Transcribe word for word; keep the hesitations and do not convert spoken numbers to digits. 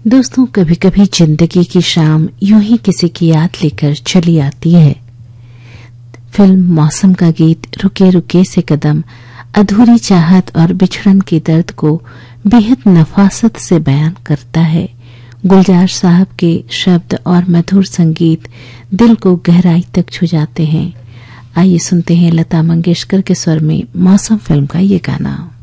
दोस्तों, कभी कभी जिंदगी की शाम यूं ही किसी की याद लेकर चली आती है। फिल्म मौसम का गीत रुके रुके से कदम अधूरी चाहत और बिछड़न के दर्द को बेहद नफासत से बयान करता है। गुलजार साहब के शब्द और मधुर संगीत दिल को गहराई तक छू जाते हैं। आइए सुनते हैं लता मंगेशकर के स्वर में मौसम फिल्म का ये गाना।